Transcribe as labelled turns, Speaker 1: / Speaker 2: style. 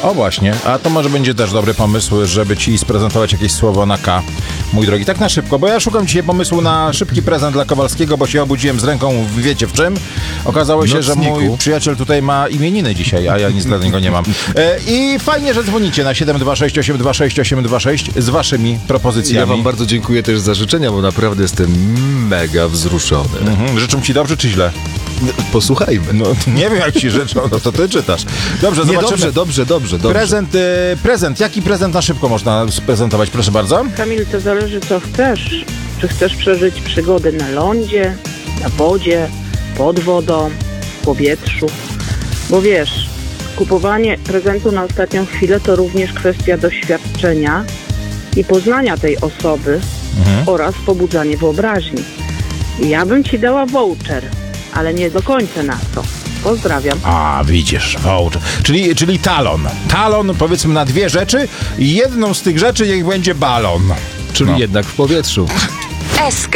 Speaker 1: O właśnie, a to może będzie też dobry pomysł, żeby ci sprezentować jakieś słowo na K, mój drogi. Tak na szybko, bo ja szukam dzisiaj pomysłu na szybki prezent dla Kowalskiego, bo się obudziłem z ręką, wiecie w czym? Okazało się, że mój przyjaciel tutaj ma imieniny dzisiaj, a ja nic dla niego nie mam. I fajnie, że dzwonicie na 726 826 826 z waszymi propozycjami.
Speaker 2: Ja wam bardzo dziękuję też za życzenia, bo naprawdę jestem mega wzruszony.
Speaker 1: Życzą ci dobrze czy źle?
Speaker 2: Posłuchajmy.
Speaker 1: No, nie wiem jak ci życzą, no to ty czytasz. Dobrze, zobaczymy.
Speaker 2: Dobrze.
Speaker 1: Prezent. Jaki prezent na szybko można sprezentować? Proszę bardzo.
Speaker 3: Kamil, to zależy co chcesz. Czy chcesz przeżyć przygody na lądzie, na wodzie, pod wodą, w powietrzu? Bo wiesz, kupowanie prezentu na ostatnią chwilę to również kwestia doświadczenia i poznania tej osoby oraz pobudzanie wyobraźni. Ja bym ci dała voucher, ale nie do końca na to. Pozdrawiam.
Speaker 1: A, widzisz, voucher. Czyli talon. Talon, powiedzmy, na dwie rzeczy i jedną z tych rzeczy niech będzie balon.
Speaker 2: Czyli jednak w powietrzu.
Speaker 4: SK